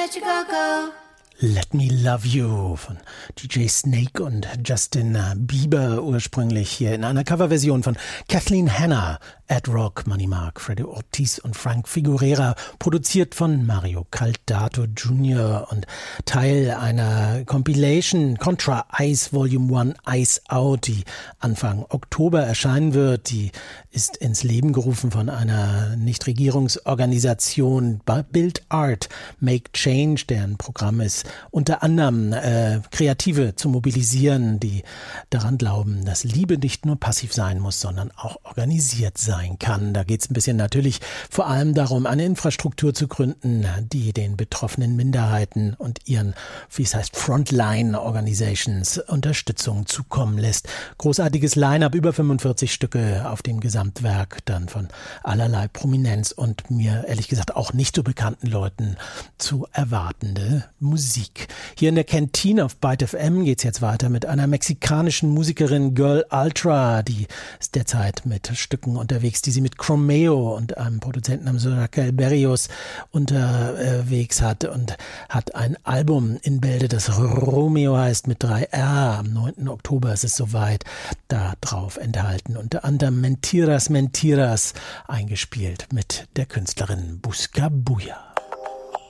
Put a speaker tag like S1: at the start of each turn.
S1: let you go.
S2: Let Me Love You von DJ Snake und Justin Bieber, ursprünglich hier in einer Coverversion von Kathleen Hanna, Ed Rock, Money Mark, Freddie Ortiz und Frank Figueroa, produziert von Mario Caldato Jr. und Teil einer Compilation Contra Ice Volume 1 Ice Out, die Anfang Oktober erscheinen wird. Die ist ins Leben gerufen von einer Nichtregierungsorganisation Build Art, Make Change, deren Programm ist, unter anderem Kreative zu mobilisieren, die daran glauben, dass Liebe nicht nur passiv sein muss, sondern auch organisiert sein kann. Da geht es ein bisschen natürlich vor allem darum, eine Infrastruktur zu gründen, die den betroffenen Minderheiten und ihren, wie es heißt, Frontline Organizations Unterstützung zukommen lässt. Großartiges Line-up, über 45 Stücke auf dem Gesamtwerk, dann von allerlei Prominenz und mir ehrlich gesagt auch nicht so bekannten Leuten zu erwartende Musik. Hier in der Kantine auf Byte FM geht's jetzt weiter mit einer mexikanischen Musikerin, Girl Ultra, die ist derzeit mit Stücken unterwegs, die sie mit Chromeo und einem Produzenten namens Raquel Berrios unterwegs hat und hat ein Album in Bälde, das Romeo heißt, mit 3R. Am 9. Oktober ist es soweit, da drauf enthalten. Unter anderem Mentiras, Mentiras eingespielt mit der Künstlerin Buscabulla.